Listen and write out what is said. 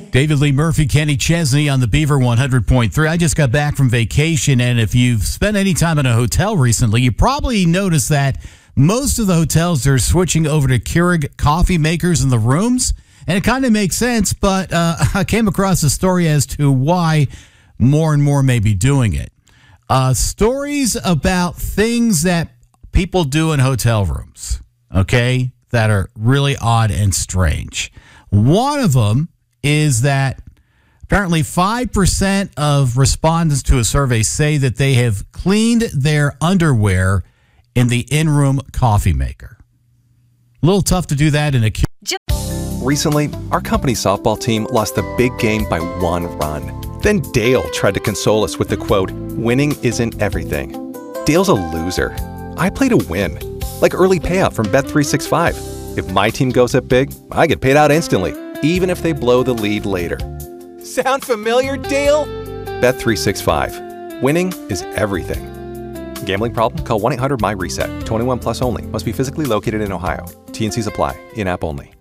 David Lee Murphy, Kenny Chesney on the Beaver 100.3. I just got back from vacation, and if you've spent any time in a hotel recently, you probably noticed that most of the hotels are switching over to Keurig coffee makers in the rooms, and it kind of makes sense, but I came across a story as to why more and more may be doing it. Stories about things that people do in hotel rooms, okay, that are really odd and strange. One of them is that apparently 5% of respondents to a survey say that they have cleaned their underwear in the in-room coffee maker. A little tough to do that in a... Recently, our company's softball team lost the big game by 1 run. Then Dale tried to console us with the quote, "Winning isn't everything." Dale's a loser. I play to win, like early payout from Bet365. If my team goes up big, I get paid out instantly, even if they blow the lead later. Sound familiar, Dale? Bet365. Winning is everything. Gambling problem? Call 1-800-MY-RESET. 21 plus only. Must be physically located in Ohio. T&Cs apply. In-app only.